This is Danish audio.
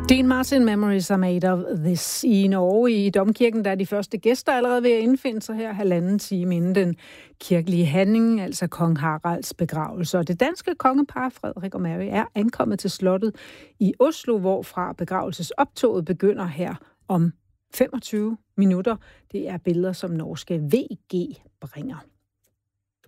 Dean Martin, Memories are made of this. I Norge, i domkirken, der er de første gæster allerede ved at indfinde sig her 1,5 time inden den kirkelige handling, altså kong Haralds begravelse. Og det danske kongepar, Frederik og Mary, er ankommet til slottet i Oslo, hvorfra begravelsesoptoget begynder her om 25 minutter. Det er billeder, som norske VG bringer.